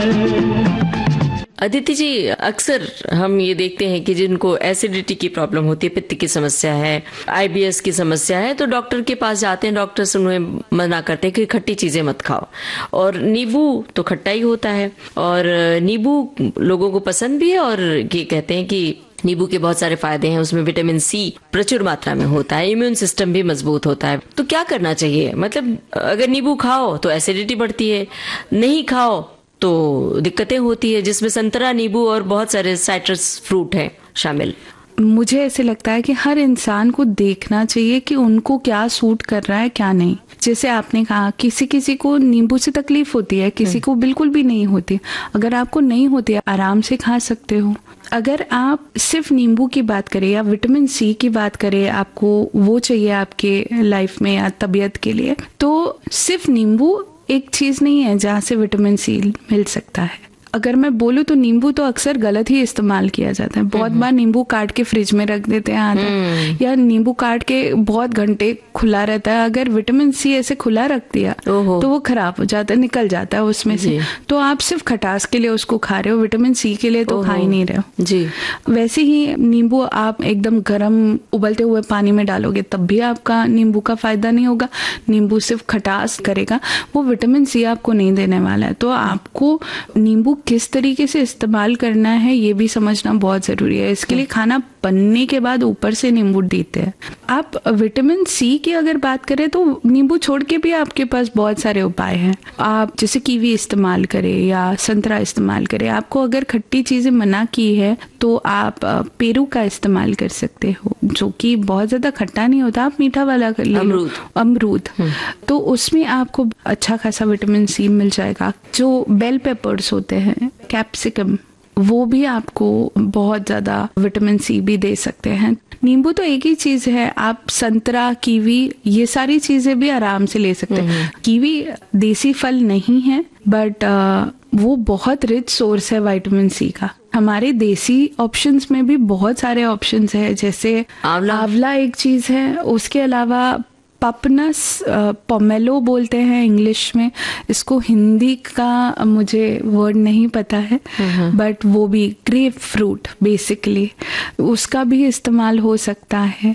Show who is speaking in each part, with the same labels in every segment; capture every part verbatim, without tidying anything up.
Speaker 1: अदिति जी, अक्सर हम ये देखते हैं कि जिनको एसिडिटी की प्रॉब्लम होती है, पित्त की समस्या है, आईबीएस की समस्या है, तो डॉक्टर के पास जाते हैं, डॉक्टर उन्हें मना करते हैं कि खट्टी चीजें मत खाओ। और नींबू तो खट्टा ही होता है और नींबू लोगों को पसंद भी है और ये कहते हैं कि नींबू के बहुत सारे फायदे हैं, उसमें विटामिन सी प्रचुर मात्रा में होता है, इम्यून सिस्टम भी मजबूत होता है। तो क्या करना चाहिए? मतलब अगर नींबू खाओ तो एसिडिटी बढ़ती है, नहीं खाओ तो दिक्कतें होती है, जिसमें संतरा, नींबू और बहुत सारे साइट्रस फ्रूट हैं शामिल।
Speaker 2: मुझे ऐसे लगता है कि हर इंसान को देखना चाहिए कि उनको क्या सूट कर रहा है क्या नहीं। जैसे आपने कहा, किसी किसी को नींबू से तकलीफ होती है, किसी को बिल्कुल भी नहीं होती। अगर आपको नहीं होती है, आराम से खा सकते हो। अगर आप सिर्फ नींबू की बात करें या विटामिन सी की बात करें, आपको वो चाहिए आपके लाइफ में या तबीयत के लिए, तो सिर्फ नींबू एक चीज नहीं है जहाँ से विटामिन सी मिल सकता है। अगर मैं बोलूँ तो नींबू तो अक्सर गलत ही इस्तेमाल किया जाता है। बहुत बार नींबू काट के फ्रिज में रख देते हैं आधा, या नींबू काट के बहुत घंटे खुला रहता है। अगर विटामिन सी ऐसे खुला रख दिया तो वो खराब हो जाता है, निकल जाता है उसमें से। तो आप सिर्फ खटास के लिए उसको खा रहे हो, विटामिन सी के लिए तो खा ही नहीं रहे हो जी। वैसे ही नींबू आप एकदम गर्म उबलते हुए पानी में डालोगे तब भी आपका नींबू का फायदा नहीं होगा। नींबू सिर्फ खटास करेगा, वो विटामिन सी आपको नहीं देने वाला है। तो आपको नींबू किस तरीके से इस्तेमाल करना है ये भी समझना बहुत जरूरी है। इसके लिए खाना बनने के बाद ऊपर से नींबू देते हैं। आप विटामिन सी की अगर बात करें तो नींबू छोड़ के भी आपके पास बहुत सारे उपाय हैं। आप जैसे कीवी इस्तेमाल करें या संतरा इस्तेमाल करें। आपको अगर खट्टी चीजें मना की है तो आप पेरू का इस्तेमाल कर सकते हो, जो कि बहुत ज्यादा खट्टा नहीं होता। आप मीठा वाला कर लो, अमरूद अमरूद तो उसमें आपको अच्छा खासा विटामिन सी मिल जाएगा। जो बेल पेपर्स होते हैं, कैप्सिकम, वो भी आपको बहुत ज्यादा विटामिन सी भी दे सकते हैं। नींबू तो एक ही चीज है, आप संतरा, कीवी, ये सारी चीजें भी आराम से ले सकते हैं। कीवी देसी फल नहीं है, बट वो बहुत रिच सोर्स है विटामिन सी का। हमारे देसी ऑप्शंस में भी बहुत सारे ऑप्शंस है, जैसे आंवला आंवला एक चीज है। उसके अलावा पपनस, पोमेलो बोलते हैं इंग्लिश में, इसको हिंदी का मुझे वर्ड नहीं पता है, बट वो भी ग्रेप फ्रूट बेसिकली, उसका भी इस्तेमाल हो सकता है।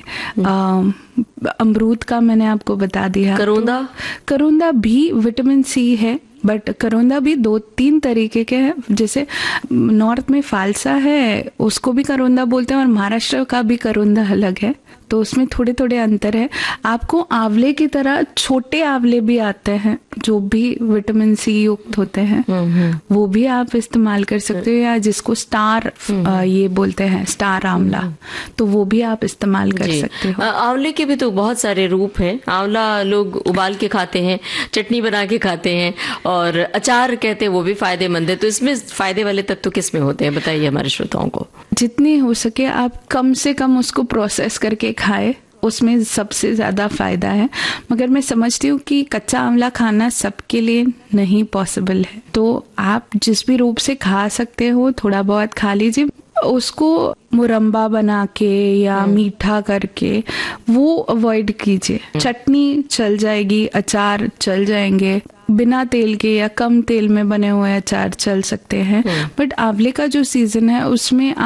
Speaker 2: अमरूद का मैंने आपको बता दिया। करोंदा तो, करोंदा भी विटामिन सी है, बट करोंदा भी दो तीन तरीके के हैं। जैसे नॉर्थ में फालसा है, उसको भी करोंदा बोलते हैं, और महाराष्ट्र का भी करोंदा अलग है, तो उसमें थोड़े थोड़े अंतर है। आपको आंवले की तरह छोटे आंवले भी आते हैं जो भी विटामिन सी युक्त होते हैं, वो भी आप इस्तेमाल कर सकते हो। या जिसको स्टार आ, ये बोलते हैं, स्टार आंवला, तो वो भी आप इस्तेमाल कर सकते हो।
Speaker 1: आंवले के भी तो बहुत सारे रूप हैं। आंवला लोग उबाल के खाते हैं, चटनी बना के खाते हैं, और अचार कहते हैं, वो भी फायदेमंद है। तो इसमें फायदे वाले तत्व किस में होते हैं, बताइए हमारे श्रोताओं को।
Speaker 2: जितनी हो सके आप कम से कम उसको प्रोसेस करके खाए, उसमें सबसे ज्यादा फायदा है। मगर मैं समझती हूँ कि कच्चा आंवला खाना सबके लिए नहीं पॉसिबल है, तो आप जिस भी रूप से खा सकते हो थोड़ा बहुत खा लीजिए। उसको मुरम्बा बना के या मीठा करके वो अवॉइड कीजिए। चटनी चल जाएगी, अचार चल जाएंगे, बिना तेल के या कम तेल में बने हुए अचार चल सकते हैं, बट आंवले का जो सीजन है उसमें